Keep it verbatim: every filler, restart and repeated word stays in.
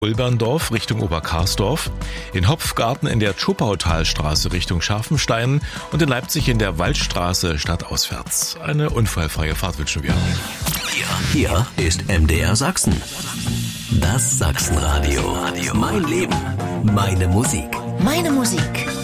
Ulberndorf Richtung Oberkarsdorf, in Hopfgarten in der Tschuppautalstraße Richtung Scharfenstein und in Leipzig in der Waldstraße stadtauswärts. Eine unfallfreie Fahrt wünschen wir. Hier, hier ist M D R Sachsen. Das Sachsenradio. Mein Leben, meine Musik. Meine Musik.